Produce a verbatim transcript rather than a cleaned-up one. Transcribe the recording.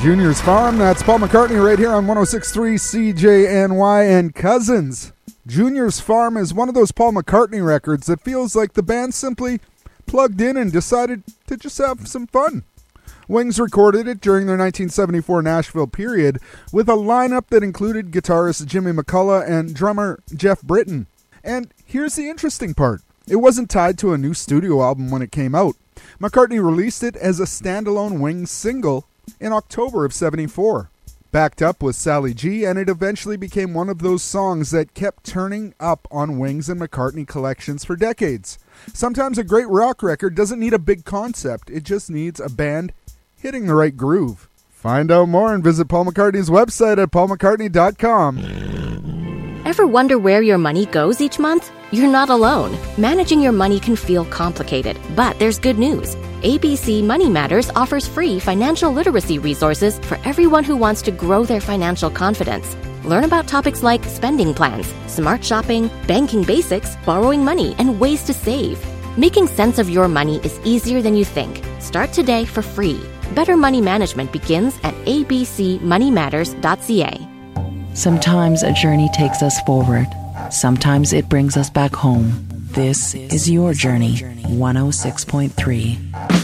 Junior's Farm, that's Paul McCartney right here on one oh six point three C J N Y. And Cousins, Junior's Farm is one of those Paul McCartney records that feels like the band simply plugged in and decided to just have some fun. Wings recorded it during their nineteen seventy-four Nashville period with a lineup that included guitarist Jimmy McCullough and drummer Jeff Britton. And here's the interesting part. It wasn't tied to a new studio album when it came out. McCartney released it as a standalone Wings single in October of seventy-four. Backed up with Sally G, and it eventually became one of those songs that kept turning up on Wings and McCartney collections for decades. Sometimes a great rock record doesn't need a big concept, it just needs a band hitting the right groove. Find out more and visit Paul McCartney's website at paul mccartney dot com. Ever wonder where your money goes each month? You're not alone. Managing your money can feel complicated, but there's good news. A B C Money Matters offers free financial literacy resources for everyone who wants to grow their financial confidence. Learn about topics like spending plans, smart shopping, banking basics, borrowing money, and ways to save. Making sense of your money is easier than you think. Start today for free. Better money management begins at a b c money matters dot c a. Sometimes a journey takes us forward. Sometimes it brings us back home. This is your journey, one oh six point three.